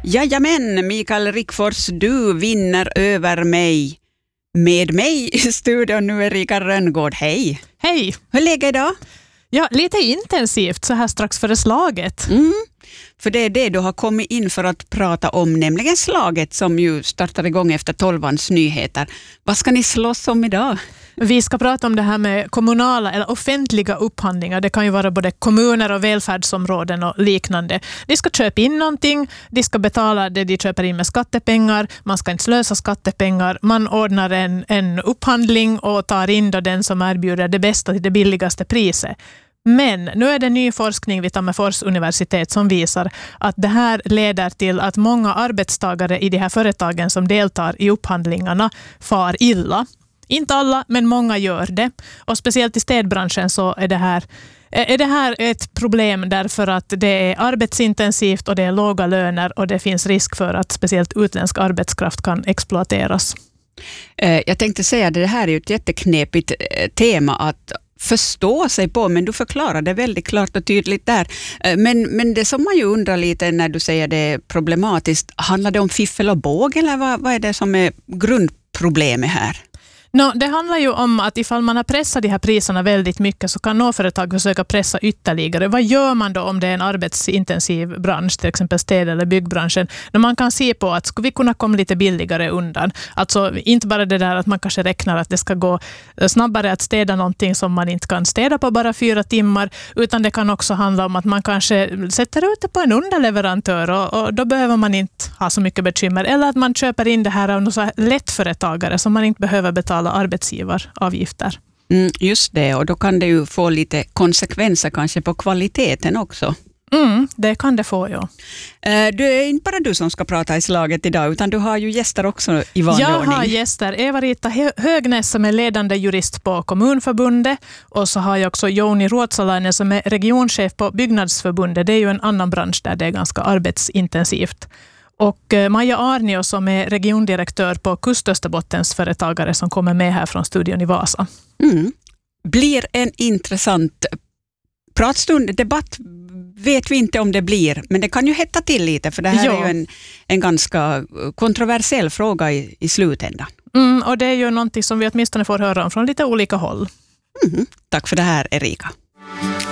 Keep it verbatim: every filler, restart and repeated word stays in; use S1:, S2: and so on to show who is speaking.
S1: Jajamän, Mikael Rickfors, du vinner över mig. Med mig i studion nu är Erika Rönngård. Hej!
S2: Hej!
S1: Hur är läget idag?
S2: Ja, lite intensivt så här strax före slaget.
S1: Mm, för det är det du har kommit in för att prata om, nämligen slaget som ju startar igång efter tolvans nyheter. Vad ska ni slåss om idag?
S2: Vi ska prata om det här med kommunala eller offentliga upphandlingar. Det kan ju vara både kommuner och välfärdsområden och liknande. De ska köpa in någonting, de ska betala det de köper in med skattepengar, man ska inte slösa skattepengar, man ordnar en, en upphandling och tar in då den som erbjuder det bästa till det billigaste priset. Men nu är det ny forskning vid Tammerfors universitet som visar att det här leder till att många arbetstagare i de här företagen som deltar i upphandlingarna far illa. Inte alla, men många gör det. Och speciellt i städbranschen så är det här, är det här ett problem därför att det är arbetsintensivt och det är låga löner och det finns risk för att speciellt utländsk arbetskraft kan exploateras.
S1: Jag tänkte säga att det här är ju ett jätteknepigt tema att förstå sig på, men du förklarar det väldigt klart och tydligt där. Men, men det som man ju undrar lite när du säger det är problematiskt, handlar det om fiffel och båg eller vad, vad är det som är grundproblemet här?
S2: No, det handlar ju om att ifall man har pressat de här priserna väldigt mycket så kan några företag försöka pressa ytterligare. Vad gör man då om det är en arbetsintensiv bransch, till exempel städ- eller byggbranschen? När man kan se på att skulle vi kunna komma lite billigare undan. Alltså inte bara det där att man kanske räknar att det ska gå snabbare att städa någonting som man inte kan städa på bara fyra timmar, utan det kan också handla om att man kanske sätter ut det på en underleverantör och, och då behöver man inte ha så mycket bekymmer. Eller att man köper in det här av några lättföretagare som man inte behöver betala arbetsgivaravgifter.
S1: Mm, just det, och då kan det ju få lite konsekvenser kanske på kvaliteten också.
S2: Mm, det kan det få, ja.
S1: Det är inte bara du som ska prata i slaget idag, utan du har ju gäster också i vanlig
S2: Jag
S1: ordning.
S2: har gäster. Eva-Rita Högnäs som är ledande jurist på Kommunförbundet, och så har jag också Jouni Ruotsalainen som är regionchef på Byggnadsförbundet. Det är ju en annan bransch där det är ganska arbetsintensivt. Och Maja Arnio som är regiondirektör på Kustösterbottens företagare som kommer med här från studion i Vasa.
S1: Mm. Blir en intressant pratstund. Debatt vet vi inte om det blir, men det kan ju hetta till lite för det här ja. är ju en, en ganska kontroversiell fråga i, i slutändan.
S2: Mm, och det är ju någonting som vi åtminstone får höra om från lite olika håll.
S1: Mm. Tack för det här, Erika.